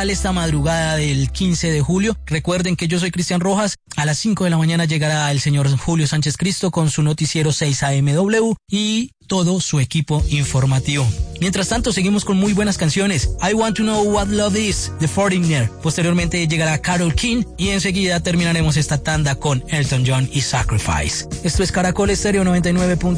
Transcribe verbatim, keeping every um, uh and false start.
tal esta madrugada del quince de julio? Recuerden que yo soy Cristian Rojas. A las cinco de la mañana llegará el señor Julio Sánchez Cristo con su noticiero seis A M W y todo su equipo informativo. Mientras tanto, seguimos con muy buenas canciones. I Want to Know What Love Is, The Foreigner. Posteriormente llegará Carole King y enseguida terminaremos esta tanda con Elton John y Sacrifice. Esto es Caracol Estéreo noventa y nueve.